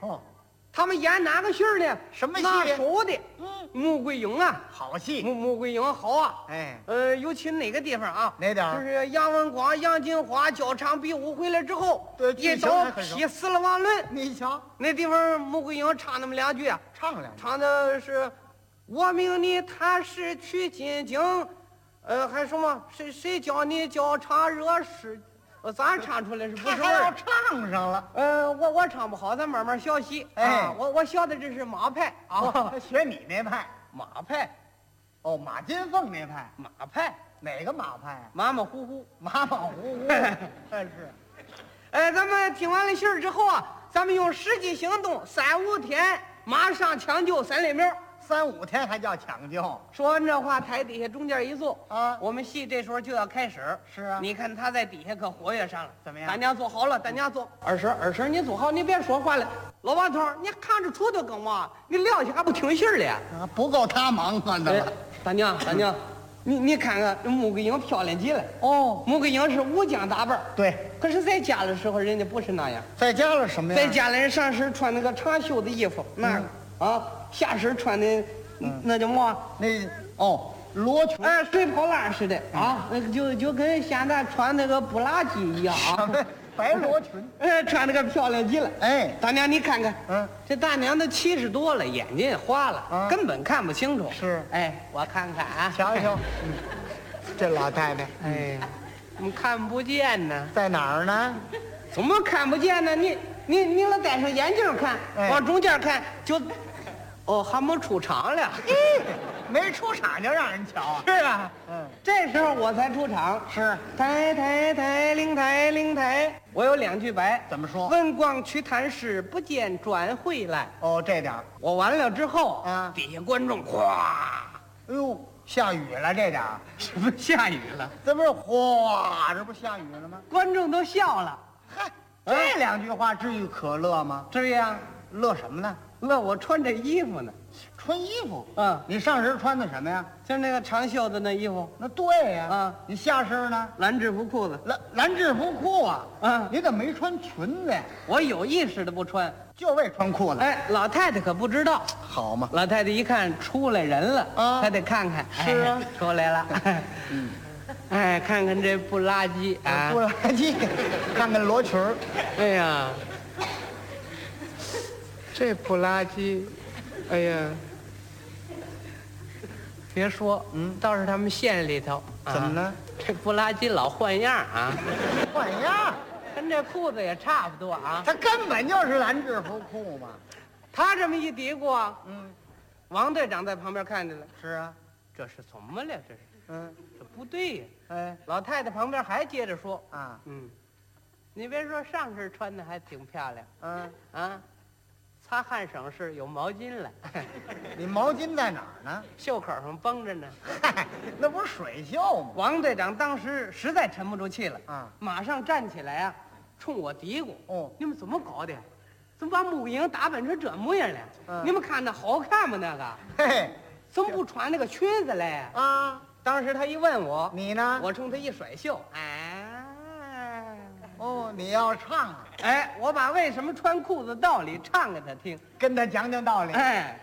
哦， 他们演哪个戏儿呢？ 什么戏拿手的。穆桂英啊， 好戏。 穆桂英好啊。 哎， 尤其哪个地方啊？ 哪点儿？ 就是杨文广、杨金花交场比武回来之后， 对， 一刀劈死了王伦。 你瞧， 那地方穆桂英唱那么两句啊， 唱两句， 唱的是“我命你踏实取金经”，还什么谁教你交场惹事？咋唱出来是不是味还要儿？ 唱上了。 我唱不好，咱慢慢学习。 哎， 我学的这是马派啊， 学你那派。 马派， 哦，马金凤那派。 马派， 哪个马派啊？ 马马虎虎， 马马虎虎。是。 咱们听完了信儿之后啊，咱们用实际行动，3、5天马上抢救3类苗。 3、5天还叫抢救？ 说完这话，台底下中间一坐啊， 我们戏这时候就要开始。 是啊， 你看他在底下可活跃上了。 怎么样？ 大娘坐好了，大娘坐。二婶你坐好，你别说话了。老王头，你看着杵的干嘛？你撂下还不听信儿了呀？ 不够他忙活的了。 大娘，你看看这穆桂英漂亮极了。 哦， 穆桂英是武将打扮。 对。 可是在家的时候，人家不是那样。 在家了什么呀？ 在家里人上身穿那个长袖的衣服，那个啊，下身穿的那叫嘛？ 那罗裙。 水泡烂似的啊，那个就跟现在穿那个布拉吉一样啊。 白罗裙。 穿那个漂亮极了。 哎， 大娘你看看，这大娘都70多了，眼睛也花了，根本看不清楚。 是。 哎，我看看啊， 瞧瞧，这老太太， 哎呀，怎么看不见呢？ 在哪儿呢？ 怎么看不见呢？你老戴上眼镜看，往中间看就，还没出场了。 没出场就让人瞧。 是啊，这时候我才出场。 是。 抬灵台，我有2句白。 怎么说？ 文广去探视，不见转回来。 这点儿。 我完了之后啊， 底下观众咵， 哎呦，下雨了这点儿。 什么下雨了？ 这不是哗，这不下雨了吗？ 观众都笑了。 嗨，这2句话至于可乐吗？ 至于啊， 乐什么呢？ 乐我穿这衣服呢。 穿衣服。你上身穿的什么呀？ 就是那个长袖的那衣服。 那对呀。你下身呢？ 蓝制服裤子。 蓝制服裤啊。你怎么没穿裙子呀？ 我有意识的不穿， 就为穿裤子。 哎，老太太可不知道。 好嘛。 老太太一看出来人了还得看看。 是啊， 出来了。哎，看看这不拉几啊！ 不拉几，看看罗裙儿。 哎呀，这不拉几，哎呀，别说，倒是他们县里头， 怎么了？ 这不拉几老换样啊， 换样， 跟这裤子也差不多啊。 他根本就是蓝制服裤嘛。 他这么一嘀咕啊，王队长在旁边看见了。 是啊， 这是怎么了？这是，这不对呀。 哎， 老太太旁边还接着说啊， 你别说上身穿的还挺漂亮，擦汗省事有毛巾了。 你毛巾在哪儿呢？ 袖口上绷着呢。 嗨，那不是水袖吗？ 王队长当时实在沉不住气了马上站起来啊，冲我嘀咕：“你们怎么搞的？怎么把穆桂英打扮成这模样了？你们看着好看吗？那个， 嘿， 怎么不穿那个裙子嘞？”当时他一问我， 你呢？ 我冲他一甩袖， 你要唱啊？ 我把为什么穿裤子道理唱给他听， 跟他讲讲道理。